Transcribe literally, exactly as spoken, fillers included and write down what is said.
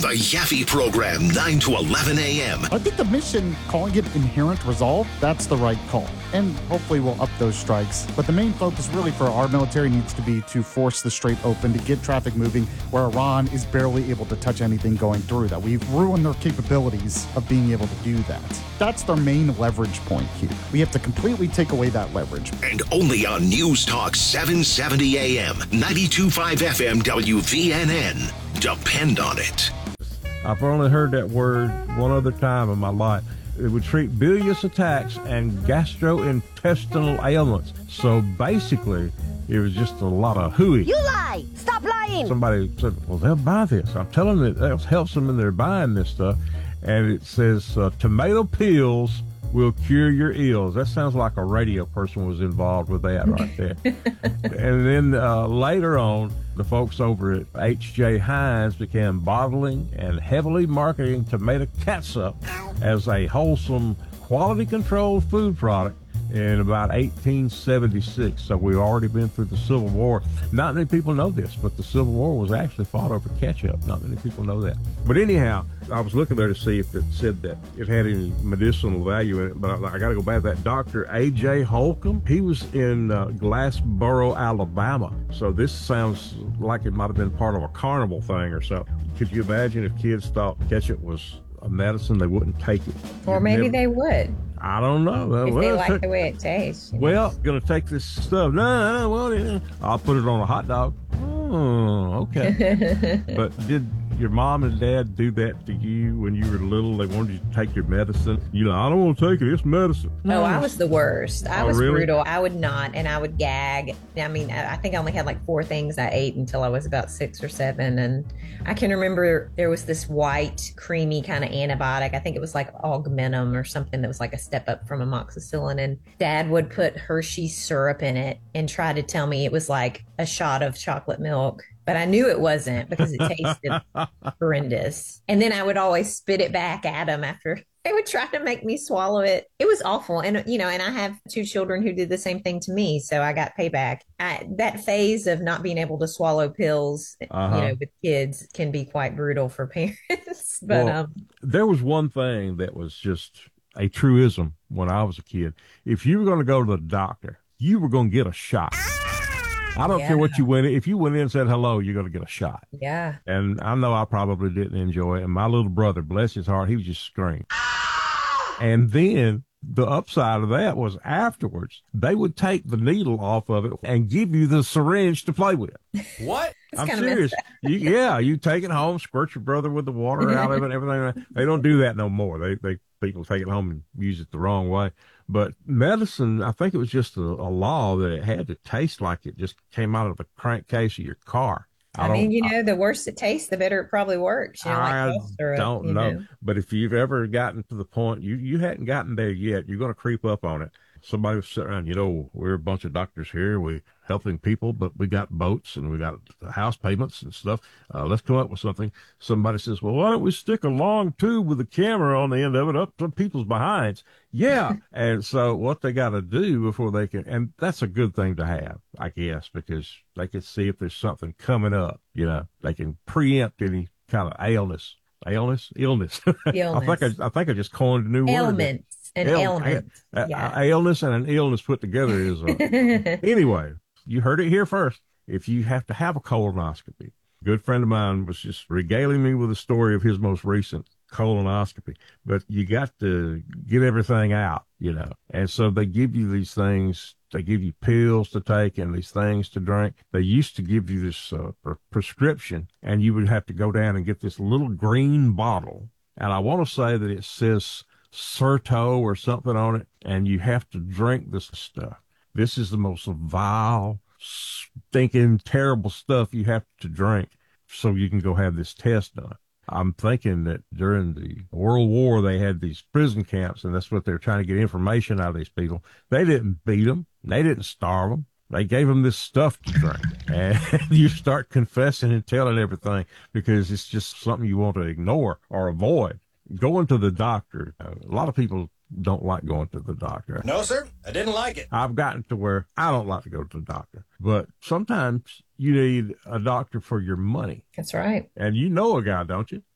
The Yaffe Program, nine to eleven a.m. I think the mission, calling it Inherent Resolve, that's the right call. And hopefully we'll up those strikes. But the main focus really for our military needs to be to force the Strait open, to get traffic moving, where Iran is barely able to touch anything going through that. We've ruined their capabilities of being able to do that. That's their main leverage point here. We have to completely take away that leverage. And only on News Talk seven seventy a.m., ninety-two point five F M W V N N. Depend on it. I've only heard that word one other time in my life. It would treat bilious attacks and gastrointestinal ailments. So basically, it was just a lot of hooey. You lie! Stop lying! Somebody said, well, they'll buy this. I'm telling them that helps them and they're buying this stuff. And it says, uh, tomato peels will cure your ills. That sounds like a radio person was involved with that right there. And then uh, later on, the folks over at H J Heinz began bottling and heavily marketing tomato catsup as a wholesome, quality-controlled food product in about eighteen seventy-six. So we've already been through the Civil War. Not many people know this, but the Civil War was actually fought over ketchup. Not many people know that. But anyhow, I was looking there to see if it said that it had any medicinal value in it, but I, I got to go back to that. Doctor A J Holcomb, he was in uh, Glassboro, Alabama. So this sounds like it might have been part of a carnival thing or something. Could you imagine if kids thought ketchup was a medicine, they wouldn't take it? Or maybe never, they would. I don't know. If well, they like the way it tastes. Well, know. Gonna take this stuff. No, no, well, yeah. I'll put it on a hot dog. Oh, okay. But did your mom and dad do that to you when you were little? They wanted you to take your medicine. You know, I don't want to take it. It's medicine. No, oh, I was the worst. I oh, was really? brutal. I would not, and I would gag. I mean, I think I only had like four things I ate until I was about six or seven. And I can remember there was this white, creamy kind of antibiotic. I think it was like Augmentin or something that was like a step up from amoxicillin. And Dad would put Hershey's syrup in it and try to tell me it was like a shot of chocolate milk. But I knew it wasn't because it tasted horrendous. And then I would always spit it back at them after they would try to make me swallow it. It was awful. And, you know, and I have two children who did the same thing to me. So I got payback. I, that phase of not being able to swallow pills, uh-huh. you know, with kids can be quite brutal for parents. But well, um, there was one thing that was just a truism when I was a kid. If you were going to go to the doctor, you were going to get a shot. I don't yeah. care what you went in. If you went in and said hello, you're going to get a shot. Yeah. And I know I probably didn't enjoy it. And my little brother, bless his heart, he was just screaming. And then the upside of that was afterwards, they would take the needle off of it and give you the syringe to play with. What? I'm serious. You, yeah, you take it home, squirt your brother with the water out of it and everything. They don't do that no more. They, they, people take it home and use it the wrong way. But medicine, I think it was just a, a law that it had to taste like it just came out of the crankcase of your car. I, I mean, you know, I, the worse it tastes, the better it probably works. You know, I like syrup, don't you know. know. But if you've ever gotten to the point, you, you hadn't gotten there yet, you're going to creep up on it. Somebody was sitting around, you know, we're a bunch of doctors here. We helping people, but we got boats and we got house payments and stuff. Uh, let's come up with something. Somebody says, well, why don't we stick a long tube with a camera on the end of it up to people's behinds? Yeah. And so what they got to do before they can, and that's a good thing to have, I guess, because they can see if there's something coming up, you know, they can preempt any kind of illness, illness, illness. illness. I think I, I think I just coined a new Ailment. word. An Ail- ailment. A, yeah. a, illness and an illness put together is, uh, anyway, you heard it here first. If you have to have a colonoscopy, a good friend of mine was just regaling me with a story of his most recent colonoscopy, but you got to get everything out, you know, and so they give you these things. They give you pills to take and these things to drink. They used to give you this uh, prescription, and you would have to go down and get this little green bottle. And I want to say that it says Certo or something on it, and you have to drink this stuff. This is the most vile, stinking, terrible stuff you have to drink so you can go have this test done. I'm thinking that during the World War, they had these prison camps, and that's what they're trying to get information out of these people. They didn't beat them. They didn't starve them. They gave them this stuff to drink, and you start confessing and telling everything because it's just something you want to ignore or avoid. Going to the doctor, a lot of people don't like going to the doctor. No, sir, I didn't like it. I've gotten to where I don't like to go to the doctor, but sometimes you need a doctor for your money. That's right. And you know a guy, don't you?